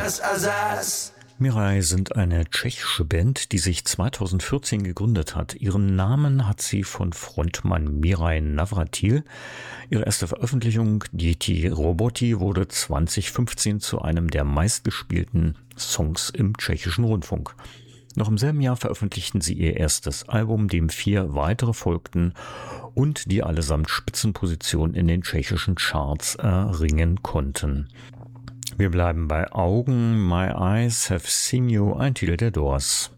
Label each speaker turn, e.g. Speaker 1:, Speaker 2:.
Speaker 1: Mirai sind eine tschechische Band, die sich 2014 gegründet hat. Ihren Namen hat sie von Frontmann Miraj Navratil. Ihre erste Veröffentlichung, Děti roboti, wurde 2015 zu einem der meistgespielten Songs im tschechischen Rundfunk. Noch im selben Jahr veröffentlichten sie ihr erstes Album, dem 4 weitere folgten und die allesamt Spitzenposition in den tschechischen Charts erringen konnten. Wir bleiben bei Augen, My Eyes Have Seen You, ein Titel der Doors.